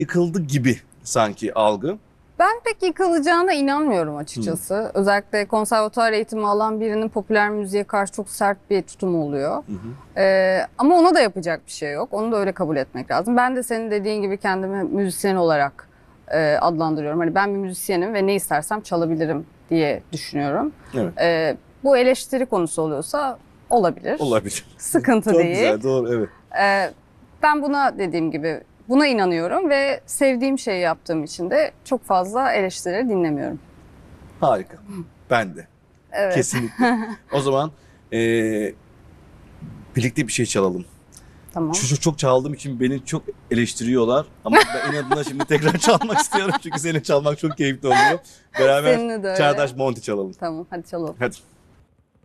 yıkıldı gibi sanki algı. Ben pek yıkılacağına inanmıyorum açıkçası. Özellikle konservatuar eğitimi alan birinin popüler müziğe karşı çok sert bir tutumu oluyor. Ama ona da yapacak bir şey yok. Onu da öyle kabul etmek lazım. Ben de senin dediğin gibi kendimi müzisyen olarak adlandırıyorum. Hani ben bir müzisyenim ve ne istersem çalabilirim diye düşünüyorum. Evet. Bu eleştiri konusu oluyorsa olabilir. Olabilir. Sıkıntı Çok değil. güzel, doğru, evet. Ben buna dediğim gibi buna inanıyorum ve sevdiğim şeyi yaptığım için de çok fazla eleştirileri dinlemiyorum. Harika. Ben de. Evet. Kesinlikle. O zaman birlikte bir şey çalalım. Tamam. Çok çaldığım için beni çok eleştiriyorlar. Ama ben inadına şimdi tekrar çalmak istiyorum. Çünkü seni çalmak çok keyifli oluyor. Seninle de Beraber öyle. Çağdaş Monty çalalım. Tamam, hadi çalalım. Hadi.